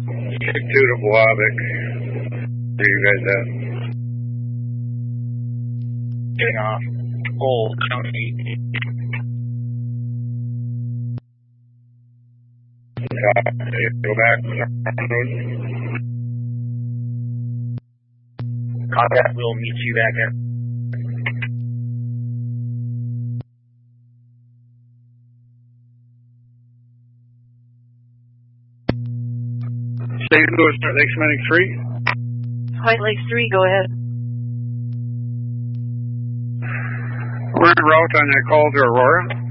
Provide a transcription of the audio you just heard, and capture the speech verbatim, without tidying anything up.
Stick two to Blavic. Where you guys at? Getting off Old County. Uh, go back. Contact, we'll meet you back at. Saint Louis, Lakes Medic three. White Lakes three, go ahead. We're en route on that call to Aurora.